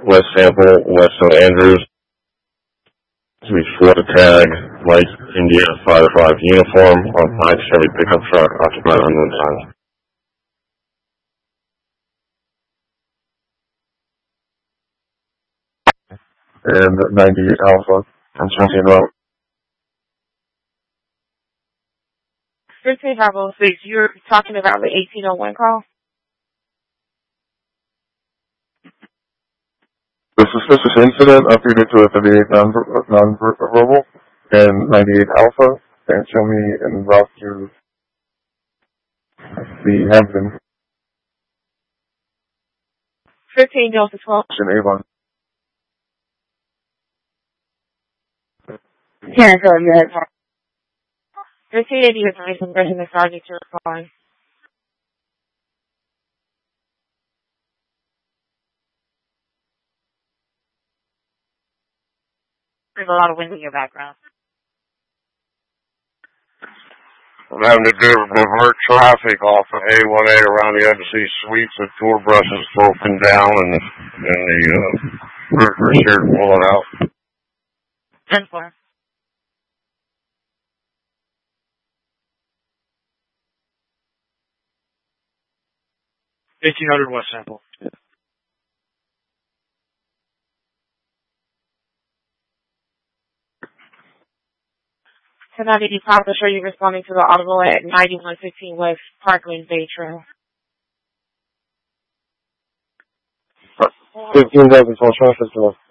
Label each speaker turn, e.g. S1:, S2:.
S1: West Sample, West St. Andrews. To be Florida tag, Light India 505 uniform on 5 Chevy pickup truck occupied unknown time. And 98 Alpha from Champion Road.
S2: 15506, you're talking about the 1801 call?
S1: The suspicious incident updated to a 38 non-verbal and 98 Alpha, and show me en route to the Hampton.
S2: 15 Delta 12.
S1: In Avon.
S2: Yeah, go ahead. 1580 information version of Sergeant to respond. There's a lot of wind in your background.
S1: I'm having to divert traffic off of A1A around the Embassy Suites. The tour bus is broken down and the workers here to pull it out.
S2: 10-4.
S3: West Sample.
S2: 1090 Papa, show you responding to the audible at 9115 West Parkland Bay Trail.
S1: 15,000 traffic.